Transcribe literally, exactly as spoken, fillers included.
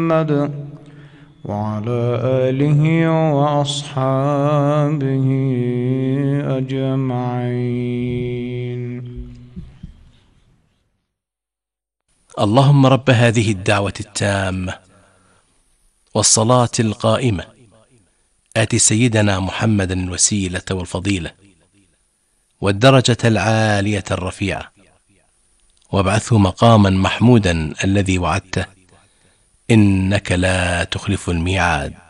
محمد وعلى آله وأصحابه أجمعين. اللهم رب هذه الدعوة التامة والصلاة القائمة آت سيدنا محمدا الوسيلة والفضيلة والدرجة العالية الرفيعة وابعثه مقاما محمودا الذي وعدته إنك لا تخلف الميعاد.